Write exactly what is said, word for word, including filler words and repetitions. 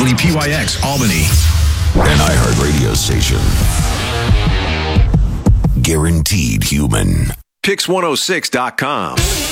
W P Y X, Albany. An iHeart radio station. Guaranteed human. Pix one oh six dot com.